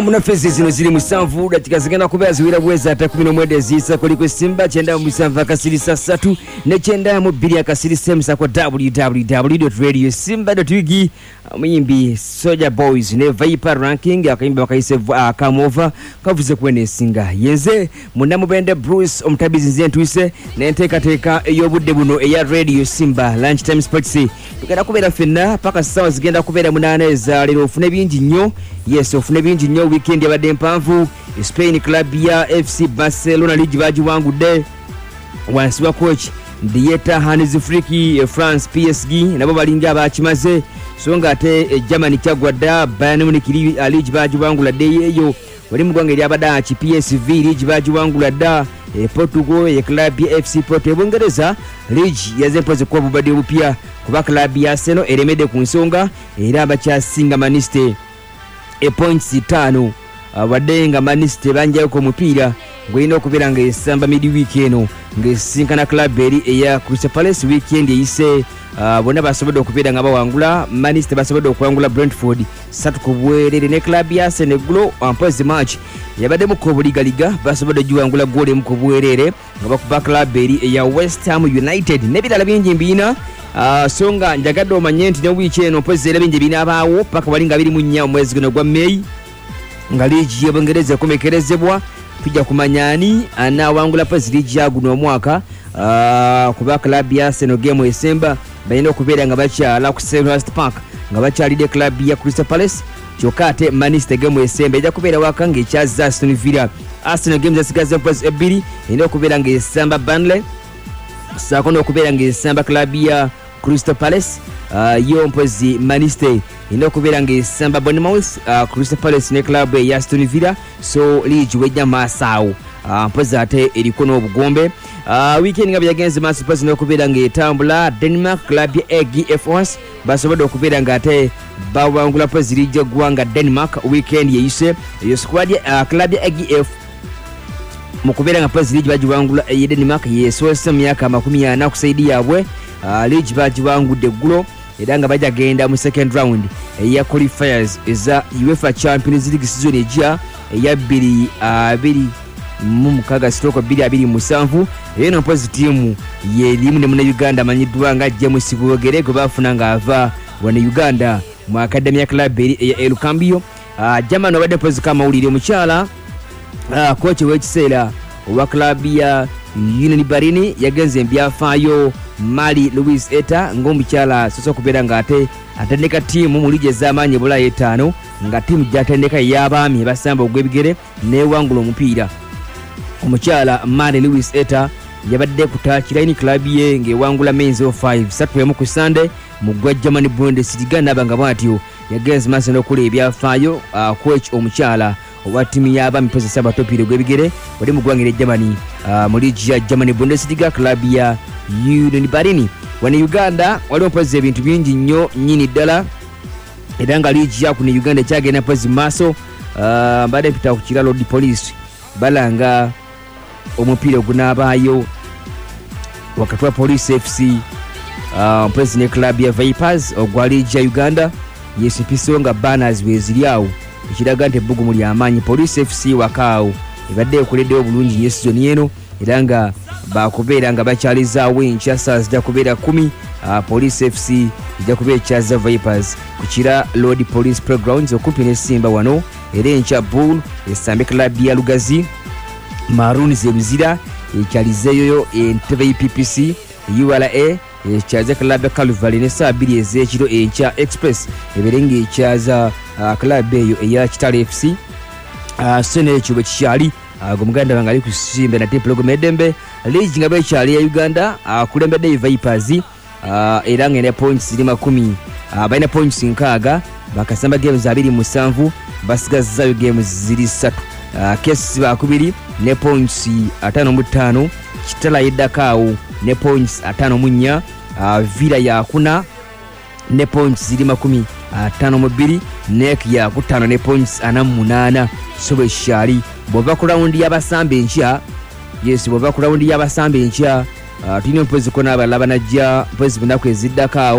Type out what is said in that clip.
Muna fezi zino zili musanvu dakika zigenda kubeera ziwira bweza ata 11 zisa kuliko Simba kyenda mu musanvu akasirisa 3 ne kyenda mu 2 akasirisa emisa kwa www.radiosimba.org. Muyimbi Soja Boys ne Viper ranking akayimba bakayise kamova kavuze kwene singa yenze munamubende Bruce omutabizi nze ntwise nenteekateeka ey'obudde buno eya Radio Simba lunch time sports tugenda kubeera fenna paka sawa zigenda kubeera 8 eza lero ofune bingi nnyo. Yes, ofune bingi nnyo weekend yabadde mpanvu. Spain club ya FC Barcelona ligi bagiwangudde wansi wa coach Dieta Hannes Flick. France PSG nabo balinga abakimaze so nga ate Germany kyagwadda Bayern Munich ligi bagiwanguladde yeyo wali mugwange lyabadda ki PSV ligi bagiwanguladda Portugal club ya FC Porto ebongereza ligi yazempoze kwa bubadde obupya kuba club ya Arsenal eremedde ku nsonga era abakyasinga Manchester points 5 wadenga Manchester banjayo ko mupira ngwino kubira nga esamba midweek eno ngesinkana club eri eya Crystal Palace weekend eyise bona basobodde okubira nga bawangula Manchester basobodde okuwangula Brentford 3 ku bwerere ne club ya Senegal ampoze match yabadde mu kobuligaliga basobodde jiwangula gole mu kubwerere nga bakuba club eri eya West Ham United ne bilala bingi mbina. Songa njagadde omanye nti ne wiiki eno mpozera bingi binabaawo paka walinga 24 omwezi guno gwa May nga ligi y'Obwongereza ekomekerezebwa tujja kumanyani anawangula pozi ligi ya guno omwaka kuba club ya Arsenal game esemba balina okubeera nga bakyala ku Selhurst Park nga bakyalidde club ya Crystal Palace kyokka ate Manchester game esemba ejja kubeera waka ng'ekyaza Aston Villa. Arsenal game zasigaza pozi 2 erina okubeera ng'esamba Burnley sakono okubeera ng'esamba club ya Crystal Palace yo mpozi Manchester ino kubeera ng'esamba Bournemouth Crystal Palace ne club ya Aston Villa so ligi wejja maasawo mpozi ate eriko n'obugombe. Weekend nga byagenze maaso pozi n'okubeera ng'etambula Denmark club ya AGF basobodde okubeera ng'ate bawangula pozi ligi y'eggwanga Denmark weekend yeyise eyo squad ya club ya AGF mukubeera nga pozi ligi bagiwangula ye Denmark yesoose myaka 40 kusaidi yaabwe ligi bagiwangudde eggulo era nga bajagenda mu second round eya qualifiers eza UEFA Champions League season ejja eya 2026-2027 eno pozi team yelimu ne muna Uganda manyiddwa nga James Bwogere gwe bafuna nga ava wana Uganda mu academy ya club eya El Cambio. Jamano badde pozi kama ulire mukyala coach w'ekiseera owa club ya Union Berlin yagenze mbyafaayo Mali Louis Eta ng'omukyala soso kubeera nga ate atendeka tiimu mu ligi ez'amaanyi Bulaya 5 nga tiimu gyatendeka y'abaami basamba ogw'ebigere n'ewangula omupiira. Omukyala Mali Louis Eta yabadde kutaakiraini club ye ng'ewangula Mainz 05 3 ku Sunday mu gwa German Bundesliga n'abanga bw'atyo yagenze maaso n'okola ebyafaayo coach omukyala owa tiimu y'abaami pozesa batopiire gw'ebigere wali mu ggwanga Germany mu ligi ya German Bundesliga club ya Union Berlin. Wano Uganda waliwo pozi ebintu bingi nnyo nnyini ddala era nga ligi ya kuno Uganda ekyagenda pozi maaso mbadde mpita ku kiralo di police balanga omupiira ogunaabaayo wakati wa Police FC pozi ne club ya Vipers ogwa ligi ya Uganda yesipisewo nga banners weziri awo ekiraga nti ebbugumu ly'amaanyi. Police FC wakaawo ebadde ekoleddewo bulungi nnyo season eno era nga bakubeera nga bakyalizaawo enkya saa zijja kubeera 10 Police FC ejja kubeera ekyaza Vipers ku Kira Road Police Playgrounds okumpi ne Simba wano era enkya Bull esambe club ya Lugazi Maroons Luzira ekyalizeeyo entebe y'PPC URA ekyaza club ya Calvary ne saa 2 ez'ekiro enkya Express ebeere ng'ekyaza club eyo eya Kitale FC sene ekyo bwe kikyali gomuganda banga ali kusimbe na Diplogo Medembe ligi nga bekyali ya Uganda kulembedde Vipers era ngene points ziri 10 balina points 6 bakasamba games 27 basigazayo games ziri 3 Kesi bakubiri ne points 55 Kitala yeddakaawo ne points 54 Villa yakuna ne points ziri 52 Nek yakutano ne points 48 sobe shali bova ku round y'abasambe enkya. Yes, bova ku round y'abasambe enkya tulina mpozi kona abalaba najja mpozi bunaku eziddakaawo